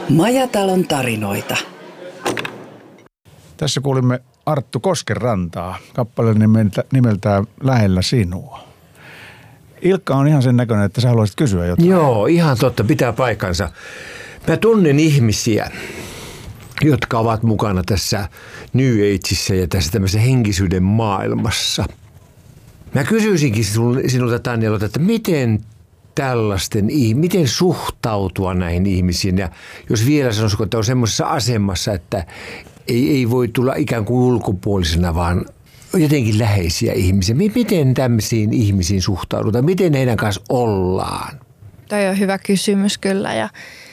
Majatalon tarinoita. Tässä kuulimme Arttu Koskenrantaa, kappale nimeltään Lähellä sinua. Ilkka on ihan sen näköinen, että sä haluaisit kysyä jotain. Joo, ihan totta, pitää paikkansa. Mä tunnen ihmisiä, jotka ovat mukana tässä New Ageissa ja tässä tämmöisessä henkisyyden maailmassa. Mä kysyisinkin sinulta, Tanjalta, että miten miten suhtautua näihin ihmisiin? Ja jos vielä sanoisiko, että on semmoisessa asemassa, että ei voi tulla ikään kuin ulkopuolisena, vaan jotenkin läheisiä ihmisiä. Miten tämmöisiin ihmisiin suhtaudutaan? Miten heidän kanssa ollaan? Toi on hyvä kysymys kyllä. Ja,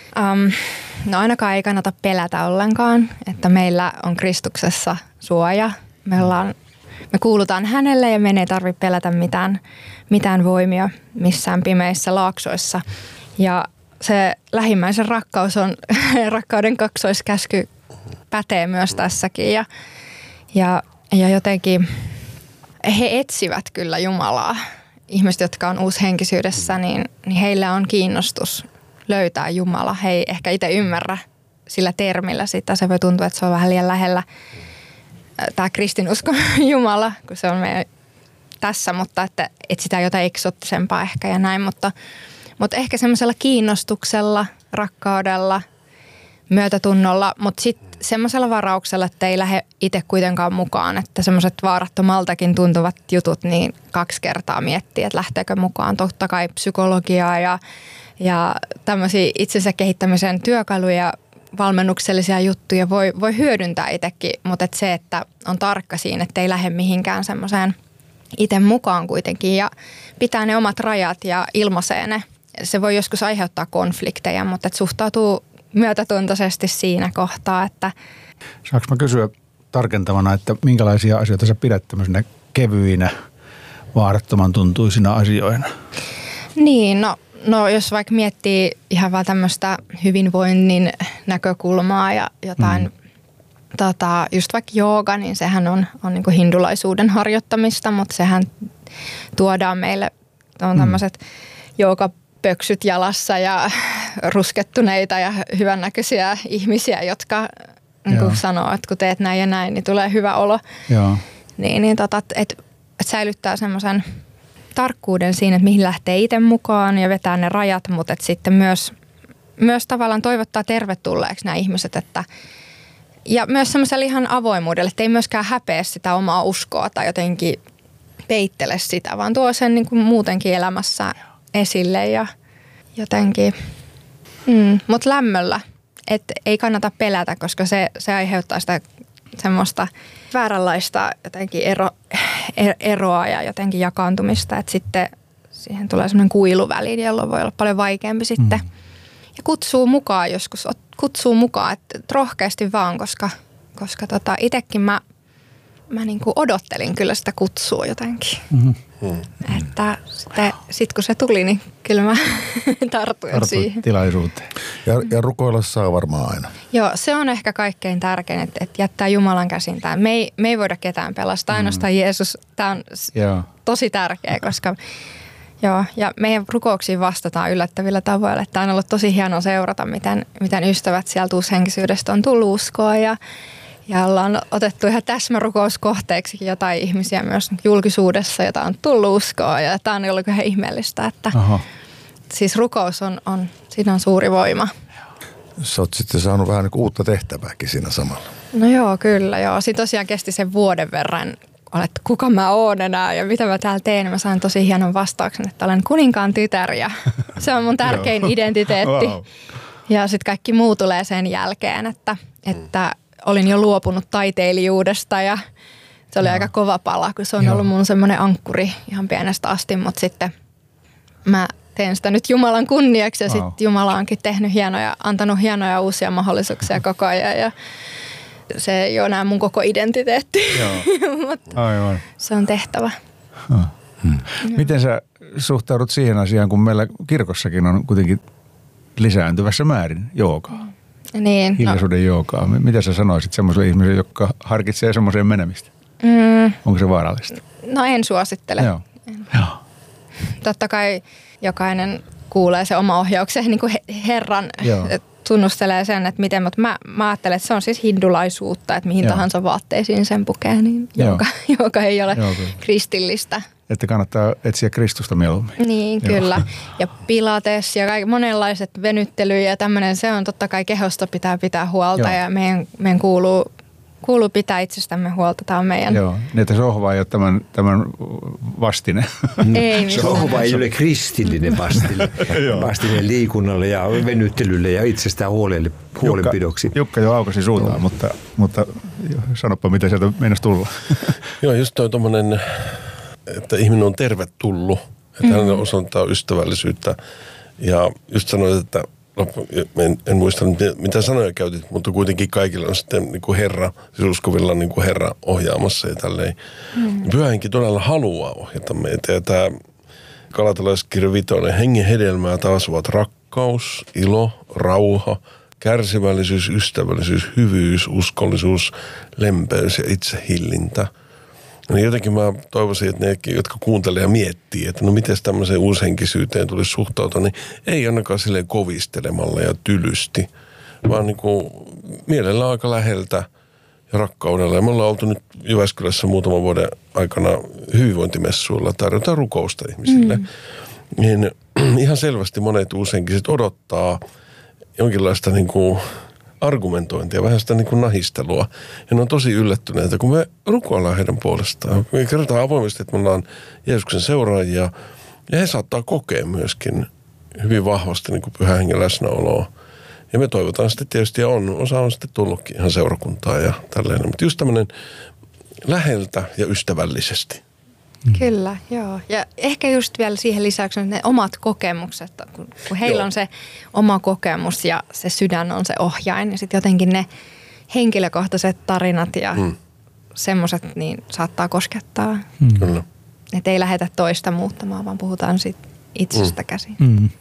no ainakaan ei kannata pelätä ollenkaan, että meillä on Kristuksessa suoja. Me kuulutaan hänelle ja meidän ei tarvitse pelätä mitään voimia missään pimeissä laaksoissa. Ja se lähimmäisen rakkaus on, rakkauden kaksoiskäsky pätee myös tässäkin. Ja jotenkin he etsivät kyllä Jumalaa. Ihmiset, jotka on uushenkisyydessä, niin heillä on kiinnostus löytää Jumala. He ei ehkä itse ymmärrä sillä termillä sitä. Se voi tuntua, että se on vähän liian lähellä tämä kristinusko Jumala, kun se on meidän tässä, mutta että etsitään jotain eksoottisempaa ehkä ja näin. Mutta ehkä semmoisella kiinnostuksella, rakkaudella, myötätunnolla, mutta sitten semmoisella varauksella, että ei lähde itse kuitenkaan mukaan, että semmoiset vaarattomaltakin tuntuvat jutut, niin 2 kertaa miettii, että lähteekö mukaan. Totta kai psykologiaa ja tämmöisiä itsensä kehittämisen työkaluja, valmennuksellisia juttuja voi hyödyntää itsekin, mutta se, että on tarkka siinä, että ei lähde mihinkään semmoiseen itse mukaan kuitenkin ja pitää ne omat rajat ja ilmaisee ne. Se voi joskus aiheuttaa konflikteja, mutta että suhtautuu myötätuntoisesti siinä kohtaa, että... Saanko mä kysyä tarkentavana, että minkälaisia asioita sä pidät tämmöisenä kevyinä, vaarattoman tuntuisina asioina? Niin, no jos vaikka miettii ihan vaan tämmöistä hyvinvoinnin näkökulmaa ja jotain, just vaikka jooga, niin sehän on niin kuin hindulaisuuden harjoittamista, mutta sehän tuodaan meille, on tämmöiset joogapöksyt jalassa ja ruskettuneita ja hyvännäköisiä ihmisiä, jotka niin kuin sanoo, että kun teet näin ja näin, niin tulee hyvä olo. Joo. Että säilyttää semmoisen tarkkuuden siinä, että mihin lähtee itse mukaan ja vetää ne rajat, mutta sitten myös tavallaan toivottaa tervetulleeksi nämä ihmiset, ja myös semmoisella ihan avoimuudella, että ei myöskään häpeä sitä omaa uskoa tai jotenkin peittele sitä, vaan tuo sen niin kuin muutenkin elämässä esille ja jotenkin, mutta lämmöllä, että ei kannata pelätä, koska se aiheuttaa sitä semmoista vääränlaista jotenkin eroa ja jotenkin jakaantumista, että sitten siihen tulee semmoinen kuiluväli, jolloin voi olla paljon vaikeampi sitten. Ja kutsuu mukaan, että kun vaan, koska itsekin mä niin kuin odottelin kyllä sitä kutsua jotenkin. Että sitten kun se tuli, niin kyllä mä tartuin siihen. Tilaisuuteen. Ja rukoilla saa varmaan aina. Joo, se on ehkä kaikkein tärkein, että jättää Jumalan käsin tämä. Me ei voida ketään pelastaa, ainoastaan Jeesus. Tämä on tosi tärkeä, koska ja meidän rukouksiin vastataan yllättävillä tavoilla. Tämä on ollut tosi hienoa seurata, miten ystävät sieltä uushenkisyydestä on tullut uskoa ja ollaan otettu ihan täsmärukouskohteeksi jotain ihmisiä myös julkisuudessa, jota on tullut uskoa. Ja tämä on ollut ihan ihmeellistä, että siis rukous siinä on suuri voima. Sä oot sitten saanut vähän niin kuin uutta tehtävääkin siinä samalla. No joo, kyllä joo. Sitten tosiaan kesti sen vuoden verran, että kuka mä oon enää ja mitä mä täällä teen. Mä sain tosi hienon vastauksen, että olen kuninkaan tytär ja se on mun tärkein identiteetti. Wow. Ja sitten kaikki muu tulee sen jälkeen, että olin jo luopunut taiteilijuudesta ja se oli aika kova pala, kun se on ollut mun semmoinen ankkuri ihan pienestä asti, mutta sitten mä teen sitä nyt Jumalan kunniaksi ja sitten Jumala onkin antanut hienoja uusia mahdollisuuksia koko ajan ja se ei ole enää mun koko identiteetti, mutta se on tehtävä. Miten sä suhtaudut siihen asiaan, kun meillä kirkossakin on kuitenkin lisääntyvässä määrin joogaa? Niin, hiljaisuuden joogaa. Mitä sä sanoisit semmoiselle ihmiselle, joka harkitsee semmoiseen menemistä? Onko se vaarallista? No en suosittele. Joo. Totta kai jokainen kuulee se oma ohjaukseen niin kuin Herran tunnustelee sen, että miten, mutta mä ajattelen, että se on siis hindulaisuutta, että mihin tahansa vaatteisiin sen pukee, niin joka ei ole kristillistä. Että kannattaa etsiä Kristusta mieluummin. Niin, kyllä. Ja pilates ja monenlaiset venyttely ja tämmöinen, se on totta kai kehosta pitää huolta ja meidän kuuluu pitää itsestämme huolta. Tämä on meidän... Joo, niin että sohva ei ole tämän vastine. Ei sohva ei ole kristillinen vastine liikunnalle ja venyttelylle ja itsestään huolenpidoksi. Jukka jo aukasi suutaan, mutta sanoppa mitä sieltä meinasi tulla. Joo, just toi tommonen, että ihminen on tervetullut, että hänelle osoittaa ystävällisyyttä ja just sanoit, että en muista mitä sanoja käytit, mutta kuitenkin kaikilla on sitten niin kuin Herra, siis uskovilla niin kuin Herra ohjaamassa ja tälleen. Pyhä Henki todella haluaa ohjata meitä ja tämä Galatalaiskirja 5, hengen hedelmää taas ovat rakkaus, ilo, rauha, kärsivällisyys, ystävällisyys, hyvyys, uskollisuus, lempeys ja itsehillintä. Niin jotenkin mä toivoisin, että ne, jotka kuuntelee ja miettii, että no miten tämmöiseen uushenkisyyteen tulisi suhtautua, niin ei ainakaan silleen kovistelemalla ja tylysti, vaan niin kuin mielellä aika läheltä ja rakkaudella. Ja me ollaan oltu nyt Jyväskylässä muutaman vuoden aikana hyvinvointimessuilla, tarjotaan rukousta ihmisille. Niin ihan selvästi monet uushenkiset odottaa jonkinlaista niin kuin argumentointia, vähän sitä niin kuin nahistelua. Ja ne on tosi yllättyneitä, kun me rukoillaan heidän puolestaan. Me kerrotaan avoimesti, että me ollaan Jeesuksen seuraajia. Ja he saattaa kokea myöskin hyvin vahvasti niin kuin Pyhän Hengen läsnäoloa. Ja me toivotaan sitten tietysti, ja osa on sitten tullutkin ihan seurakuntaa ja tällainen. Mutta just tämmöinen läheltä ja ystävällisesti. Kyllä, joo. Ja ehkä just vielä siihen lisäksi ne omat kokemukset, kun heillä on se oma kokemus ja se sydän on se ohjain. Ja sitten jotenkin ne henkilökohtaiset tarinat ja semmoiset niin saattaa koskettaa. Kyllä. Että ei lähdetä toista muuttamaan, vaan puhutaan siitä itsestä käsin.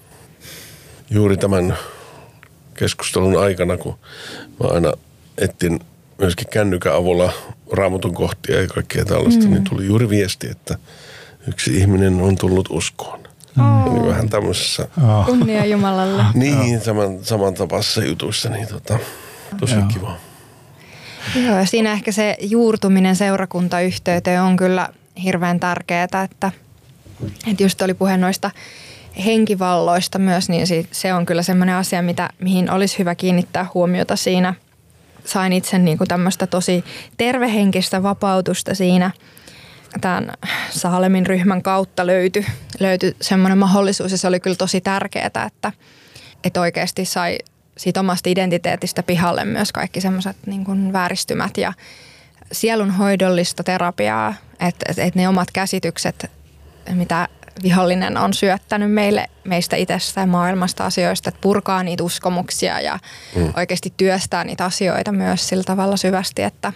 Juuri tämän keskustelun aikana, kun mä aina etsin myöskin kännykän avulla Raamatun kohtia ja kaikkea tällaista, niin tuli juuri viesti, että yksi ihminen on tullut uskoon. Niin vähän tämmöisessä... Kunnia Jumalalle. Niin, samantapaisessa jutuissa, niin tosi kiva. Joo, ja siinä ehkä se juurtuminen seurakuntayhteyteen on kyllä hirveän tärkeää, että just oli puhe noista henkivalloista myös, niin se on kyllä semmoinen asia, mihin olisi hyvä kiinnittää huomiota siinä. Sain itse niin kuin tämmöistä tosi tervehenkistä vapautusta siinä. Tämän Saalemin ryhmän kautta löytyi semmoinen mahdollisuus ja se oli kyllä tosi tärkeää, että oikeasti sai siitä omasta identiteetistä pihalle myös kaikki semmoiset niin kuin vääristymät ja sielunhoidollista terapiaa, että ne omat käsitykset, mitä vihollinen on syöttänyt meistä itsestä ja maailmasta asioista, että purkaa niitä uskomuksia ja oikeasti työstää niitä asioita myös sillä tavalla syvästi, että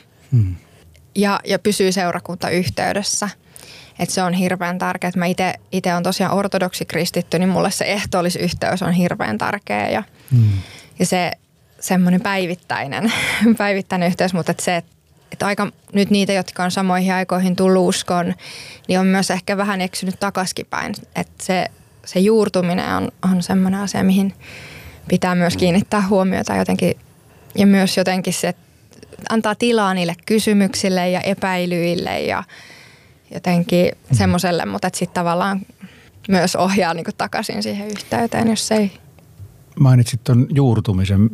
ja pysyy seurakuntayhteydessä. Että se on hirveän tärkeää. Mä itse on tosiaan ortodoksi kristitty, niin mulle se ehtoollisyhteys on hirveän tärkeä ja se semmoinen päivittäinen yhteys, mutta että aika nyt niitä, jotka on samoihin aikoihin tullut uskoon, niin on myös ehkä vähän eksynyt takaisin päin. Että se juurtuminen on semmoinen asia, mihin pitää myös kiinnittää huomiota jotenkin. Ja myös jotenkin se, että antaa tilaa niille kysymyksille ja epäilyille ja jotenkin semmoiselle, mutta sitten tavallaan myös ohjaa niinku takaisin siihen yhteyteen, jos ei... Mainitsit tuon juurtumisen.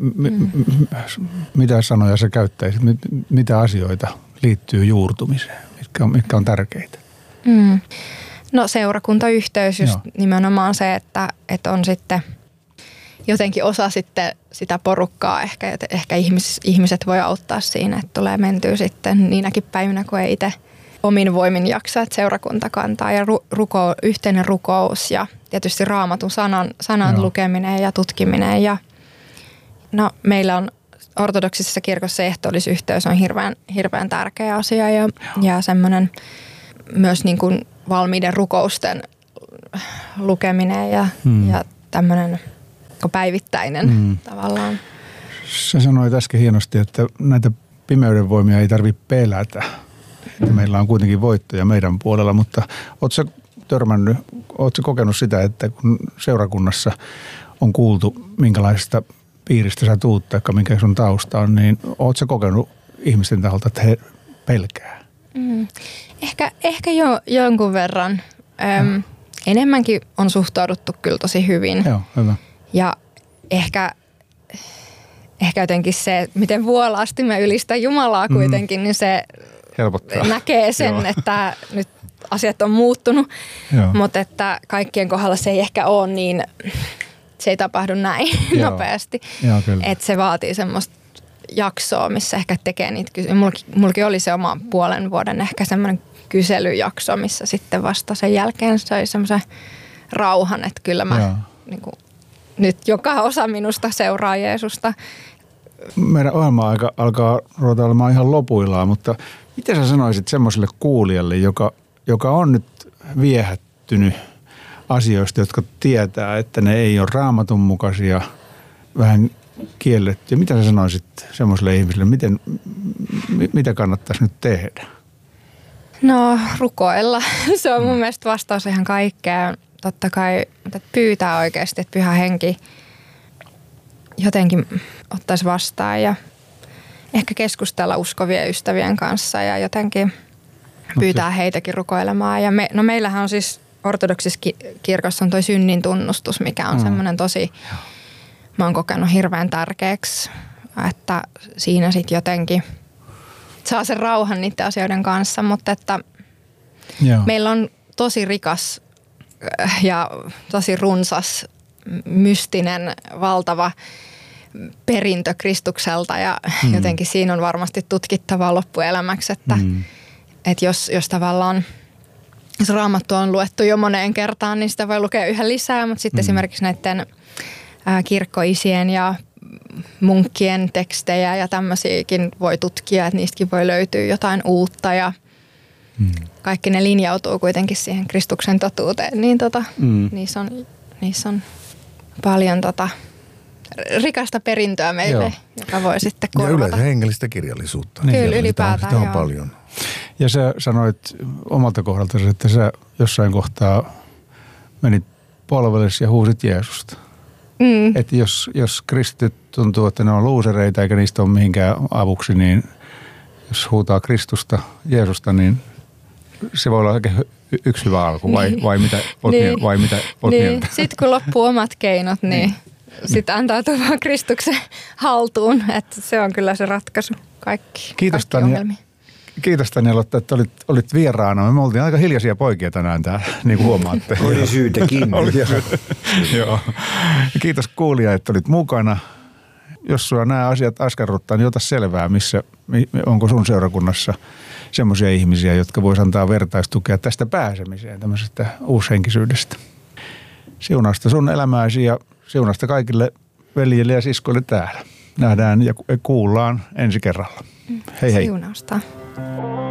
Mitä sanoja sä käyttäisit? Mitä asioita liittyy juurtumiseen? Mitkä on tärkeitä? No seurakuntayhteys just nimenomaan se, että on sitten jotenkin osa sitten sitä porukkaa ehkä ihmiset voi auttaa siinä, että tulee mentyä sitten niinäkin päivinä, kun ei itse omin voimin jaksa, että seurakunta kantaa ja yhteinen rukous ja tietysti Raamatun sanan lukeminen ja tutkiminen. Ja, no, meillä on ortodoksisessa kirkossa ehtoollisyhteys on hirveän tärkeä asia ja semmoinen myös niin kuin valmiiden rukousten lukeminen ja tämmöinen päivittäinen tavallaan. Sä sanoit äsken hienosti, että näitä pimeyden voimia ei tarvitse pelätä. Meillä on kuitenkin voittoja meidän puolella, mutta ootko sä kokenut sitä, että kun seurakunnassa on kuultu minkälaisista piiristä sä tuut tai mikä sun tausta on, niin oot sä kokenut ihmisten taholta, että he pelkää? Ehkä jonkun verran. Enemmänkin on suhtauduttu kyllä tosi hyvin. Joo, hyvä. Ja ehkä jotenkin se, miten vuolaasti mä ylistän Jumalaa kuitenkin, niin se helpottaa. Näkee sen, että nyt asiat on muuttunut. Mutta että kaikkien kohdalla se ei ehkä ole niin, se ei tapahdu näin nopeasti. Että se vaatii semmoista jaksoa, missä ehkä tekee niitä mullakin oli se oma puolen vuoden ehkä semmoinen kyselyjakso, missä sitten vasta sen jälkeen sai semmoisen rauhan, että kyllä mä niin kuin, nyt joka osa minusta seuraa Jeesusta. Meidän ohjelma alkaa ruveta olemaan ihan lopuillaan, mutta miten sä sanoisit semmoiselle kuulijalle, joka on nyt viehättynyt asioista, jotka tietää, että ne ei ole Raamatun mukaisia, vähän kiellettyjä. Mitä sä sanoisit semmoiselle ihmiselle, mitä kannattaisi nyt tehdä? No rukoilla. Se on mun mielestä vastaus ihan kaikkeen. Totta kai pyytää oikeasti, että Pyhä Henki jotenkin ottaisi vastaan ja ehkä keskustella uskovien ystävien kanssa ja jotenkin pyytää heitäkin rukoilemaan. Ja meillähän on siis ortodoksissa kirkossa on toi synnin tunnustus, mikä on semmoinen tosi, mä oon kokenut hirveän tärkeäksi, että siinä sitten jotenkin saa sen rauhan niiden asioiden kanssa, mutta että meillä on tosi rikas ja tosi runsas, mystinen, valtava perintö Kristukselta ja jotenkin siinä on varmasti tutkittavaa loppuelämäksi, että jos tavallaan jos Raamattu on luettu jo moneen kertaan, niin sitä voi lukea yhä lisää, mutta sitten esimerkiksi näiden kirkkoisien ja munkkien tekstejä ja tämmöisiäkin voi tutkia, että niistäkin voi löytyä jotain uutta ja kaikki ne linjautuu kuitenkin siihen Kristuksen totuuteen, niin niissä on paljon rikasta perintöä meille, joka voi sitten korvata. Ja yleensä hengellistä kirjallisuutta. Kyllä ylipäätään. Sitä on paljon. Ja sä sanoit omalta kohdalta, että sä jossain kohtaa menit polvellesi ja huusit Jeesusta. Että jos kristityt tuntuu, että ne on luusereita eikä niistä ole mihinkään avuksi, niin jos huutaa Kristusta, Jeesusta, niin se voi olla oikein yksi hyvä alku, vai mitä oot mieltä? Sitten kun loppuu omat keinot, niin sitten antautuu vaan Kristuksen haltuun, että se on kyllä se ratkaisu kaikki ongelmiin. Kiitos Tanja Lotta, että olit vieraana. Me oltiin aika hiljaisia poikia tänään täällä, niin kuin huomaatte. Oli syytäkin. Joo. Kiitos kuulija, että olit mukana. Jos sua nämä asiat askarruttaa, niin ota selvää, onko sun seurakunnassa semmoisia ihmisiä, jotka vois antaa vertaistukea tästä pääsemiseen, tämmöisestä uushenkisyydestä. Siunausta sun elämääsi ja siunausta kaikille veljille ja siskoille täällä. Nähdään ja kuullaan ensi kerralla. Hei hei. Siunausta.